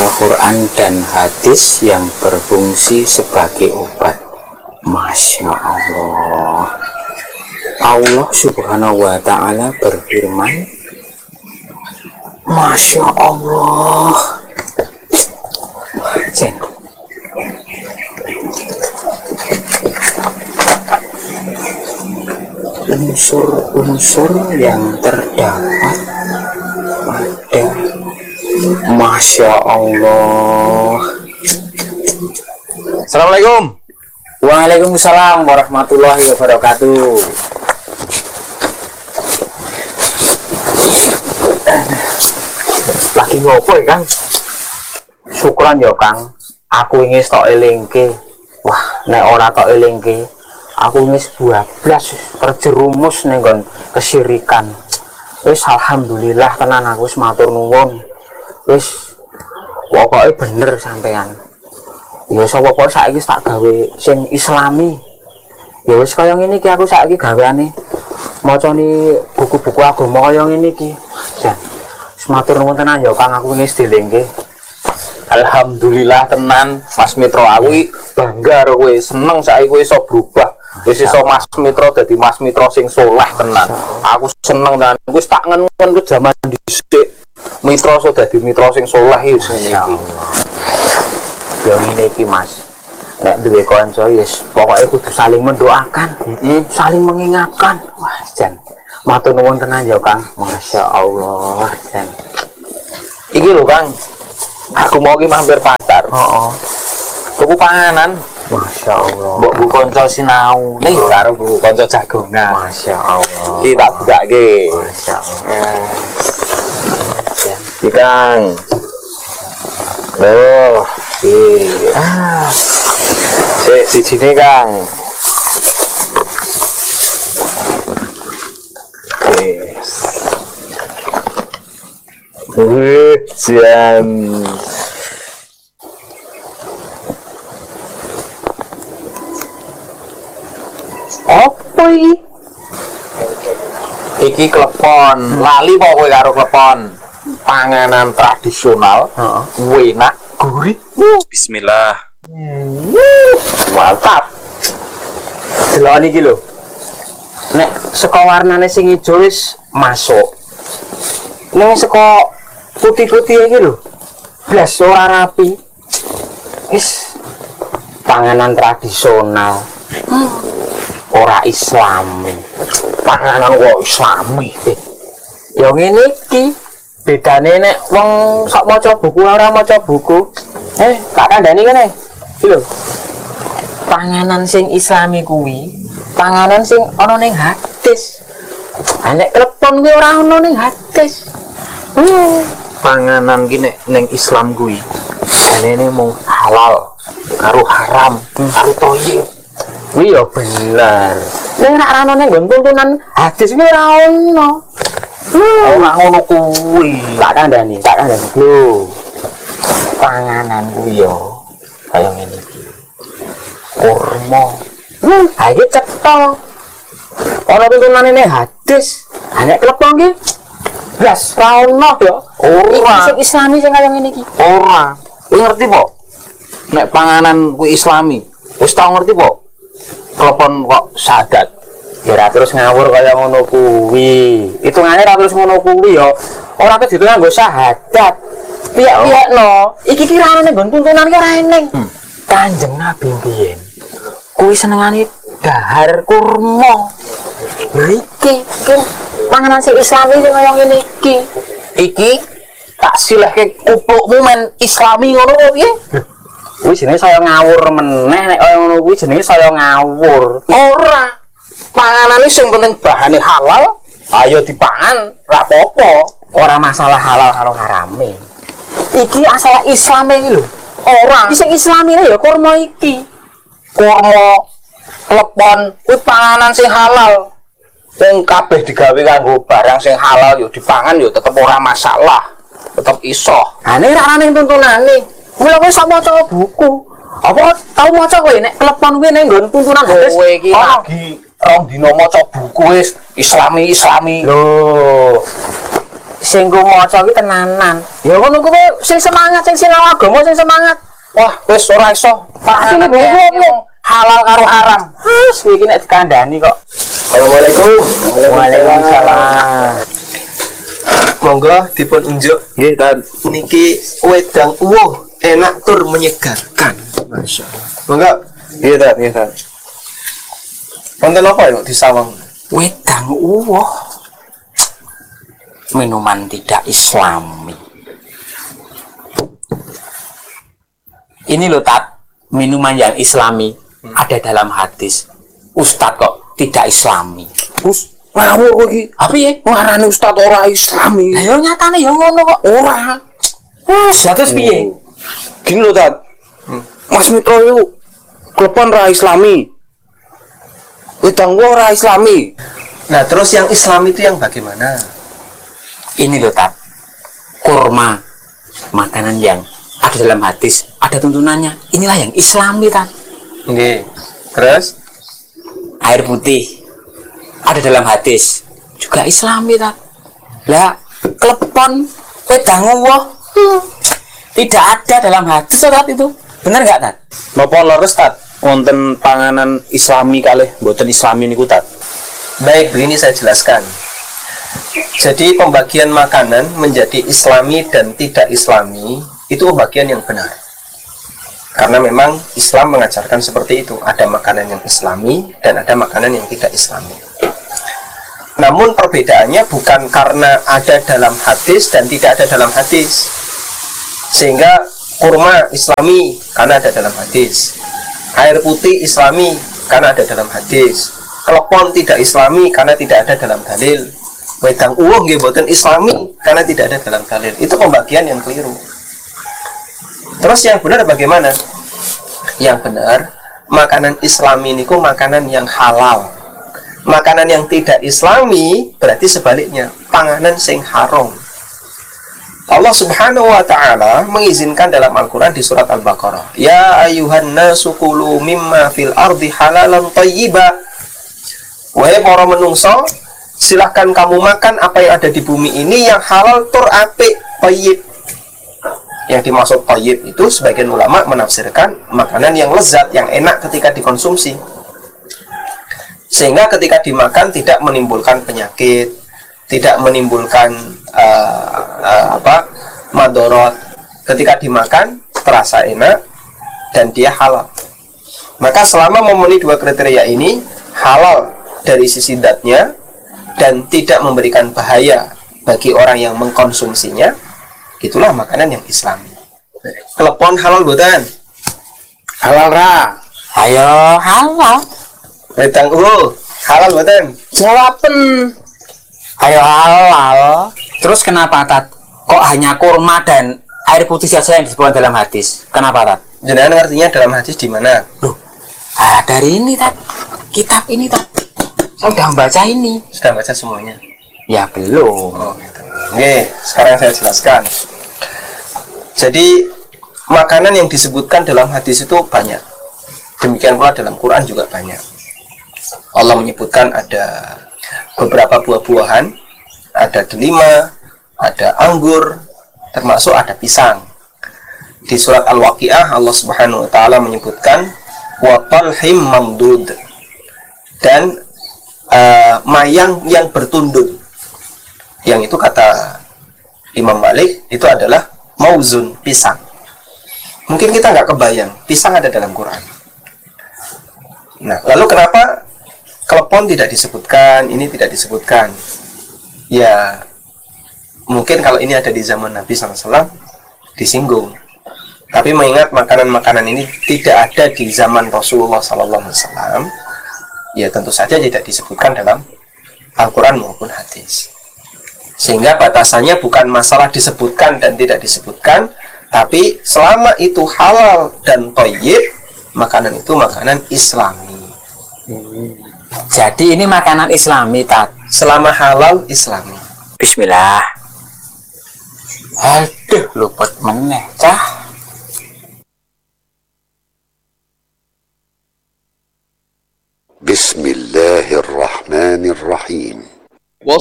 Al-Quran dan hadis yang berfungsi sebagai obat. Masya Allah. Allah subhanahu wa ta'ala berfirman, Masya Allah. Unsur-unsur yang terdapat pada Masya Allah. Assalamualaikum. Waalaikumsalam warahmatullahi wabarakatuh. Lagi ngopo ya Kang? Syukuran ya Kang. Aku ingin tok elingke. Wah, nek ora tok elingke, aku wis 12 terjerumus ning nggon kesyirikan. Wis alhamdulillah tenan aku wis matur nuwun. Wis pokoke bener sampean. Ya sapa kok saiki tak gawe sing islami. Ya wis kaya ngene iki aku saiki gaweane macane buku-buku agama kaya ngene iki. Jan. Wis matur nuwun tenan ya Kang, aku wis dilingke. Alhamdulillah tenan Mas Mitra, aku bangga karo kowe, seneng saiki kowe iso berubah. Wis iso Mas Mitra dadi Mas Mitra sing saleh tenan. Aku seneng tenan. Wis tak ngen-ngen ku jaman dhisik. Mitra iso dadi mitra sing saleh wis ngene iki. Ya ngene iki Mas. Nek duwe kanca wis pokoke kudu saling mendoakan, saling mengingatkan. Wah, jan. Matur nuwun tenan ya Kang. Masya Allah, jan. Iki lho Kang. Aku mau ki mampir pasar. Heeh. Tuku panganan. Masya Allah. Mbok bu kanca sinau. Nih karo bu kanca jagongan. Masya Allah. Iki tak bukake. Masya Allah. Iki Kang. Oh, iya. Sijine Kang. Jam. Apa iki? Iki klepon. Lali kok kowe karo klepon. Panganan tradisional, enak, gurih. Bismillah. Mantap. Delok iki lho. Nek saka warnane sing ijo wis masuk. Nek saka putih-putih iki lho. Blas ora rapi. Wis panganan tradisional. Ora islami. Panganan kok islami. Ya ngene iki. Bedane nek wong sok maca buku ora maca buku. Tak kandhani kene. Iki lho. Panganan sing islami kuwi, panganan sing ana ning hadis. Nek klepon kuwi ora ana ning hadis. Panganan ki nek ning Islam kuwi jenenge mung halal karo haram karo thayyib. Kuwi ya bener. Nek ora ana ning tuntunan hadis kuwi ora ono. Ora ngono kuwi. Tak kandhani. Lho. Panganan kuwi ya kaya ngene iki. Kurma. Ha iki cetha. Ana tuntunane ning hadis. Nek klepon ki blas ra ono ya. Ora. Sing islami sing kaya ngene iki. Ora. Kowe ngerti po? Nek panganan kuwi islami, wis tau ngerti po? Telepon kok sadat. Ya ra terus ngawur kaya ngono kuwi. Hitungane ra terus ngono kuwi ya. Ora kedu nganggo syahadat. Piyak-piyakno. Iki ki ra ana nggon tuntunan ki ora eneng. Kanjeng Nabi biyen kuwi senengane dahar kurma. Lha iki panganan sing islami sing kaya ngene iki. Iki tak silehke kupukmu men islami ngono kok piye? Kuwi jenenge saya ngawur meneh nek kaya ngono kuwi jenenge saya ngawur. Ora. Panganane sing penting bahane halal, ayo dipangan, ora apa-apa. Ora masalah halal karo harame. Iki asal Islame iki lho. Ora. Sing islamine ya kurma iki. Kurma, klepon, kuwi panganan sing halal. Wong kabeh digawe kanggo barang sing halal yo dipangan yo tetep ora masalah. Tetep iso. Ha nek ra ana ning tuntunane, mula kowe sok maca buku. Apa tau maca kowe nek klepon kuwi ning nggon tuntunan hadis? Kowe iki lagi rong dina maca buku wis islami. Lho. sing ku maca iki tenanan. Ya ngono kuwi sing semangat, sing sinau agama sing semangat. Wah, wis ora iso. Pasti buku Halal karo haram. Wis iki nek dikandani kok. Assalamualaikum. Waalaikumsalam. Monggo dipun unjuk Nggih, Tan. niki wedang uwuh enak tur menyegarkan. Masyaallah. Monggo Nggih, Tan. Nggih, Tan. konten apa ya di sawang? Wedang uwoh. Minuman tidak islami. Ini loh Tat, minuman yang islami ada dalam hadis. Ustadz kok tidak islami. Gus, ngawur kowe iki. Apa ya? Ngarani ustaz ora islami. Lah yo nyatane yo ngono kok. Ora. Terus piye? Gini lho, Tan. Mas Mitra itu klepon ra islami. Wedang ora islami. Nah, terus yang Islam itu yang bagaimana? Ini loh Tat, kurma, makanan yang ada dalam hadis, ada tuntunannya. Inilah yang islami Tat. Nggih. Terus Air putih, ada dalam hadis, juga islami Tat. Lah, klepon, wedang uwoh, tidak ada dalam hadis Tat itu. Bener nggak Tat? Napa leres, Tat? Wonten panganan islami kalih mboten islami niku, Tat. baik, begini saya jelaskan. Jadi pembagian makanan menjadi islami dan tidak islami itu pembagian yang benar. Karena memang Islam mengajarkan seperti itu. Ada makanan yang islami dan ada makanan yang tidak islami. Namun perbedaannya bukan karena ada dalam hadis dan tidak ada dalam hadis. Sehingga kurma islami karena ada dalam hadis. Air putih islami karena ada dalam hadis. Klepon tidak islami karena tidak ada dalam dalil. Wedang uwoh nggih boten islami karena tidak ada dalam dalil. Itu pembagian yang keliru. Terus yang benar bagaimana? Yang benar, makanan islami niku makanan yang halal. Makanan yang tidak islami berarti sebaliknya, panganan sing haram. Allah Subhanahu wa taala mengizinkan dalam Al-Qur'an di surat Al-Baqarah, "Ya ayyuhan nasu kulu mimma fil ardi halalan thayyiba." Wahai para menungso, silahkan kamu makan apa yang ada di bumi ini yang halal tur apik, thayyib. Yang dimaksud thayyib itu sebagian ulama menafsirkan makanan yang lezat, yang enak ketika dikonsumsi. Sehingga ketika dimakan tidak menimbulkan penyakit, tidak menimbulkan madorot. Ketika dimakan terasa enak dan dia halal. Maka selama memenuhi dua kriteria ini, halal dari sisi zatnya dan tidak memberikan bahaya bagi orang yang mengkonsumsinya, itulah makanan yang islami. Telepon halal buatan? Halal ra. Ayo halal. Wedang halal buatan? Jawaben. Ayo halal. Terus kenapa Tat? Kok hanya kurma dan air putih saja yang disebutkan dalam hadis? Kenapa Tat? Jenengan artinya dalam hadis di mana? Loh, dari ini Tat. Kitab ini Tat. Saya sudah membaca ini. Sudah baca semuanya? Ya belum. Oh, gitu. Oke, sekarang saya jelaskan. Jadi makanan yang disebutkan dalam hadis itu banyak. Demikian pula dalam Quran juga banyak. Allah menyebutkan ada beberapa buah-buahan, ada delima, ada anggur, termasuk ada pisang. Di surat Al-Waqiah Allah Subhanahu wa taala menyebutkan wa talhim mamdud, dan mayang yang bertunduk. Yang itu kata Imam Malik itu adalah mauzun, pisang. Mungkin kita nggak kebayang pisang ada dalam Quran. Nah, lalu kenapa klepon tidak disebutkan, ini tidak disebutkan? Ya, mungkin kalau ini ada di zaman Nabi SAW disinggung. Tapi mengingat makanan-makanan ini tidak ada di zaman Rasulullah SAW, ya tentu saja tidak disebutkan dalam Al-Quran maupun hadis. Sehingga batasannya bukan masalah disebutkan dan tidak disebutkan, tapi selama itu halal dan thayyib, makanan itu makanan islami. Jadi ini makanan islami Tat. Selama halal islami. Bismillah. Aduh, luput meneh cah. بسم الله الرحمن الرحيم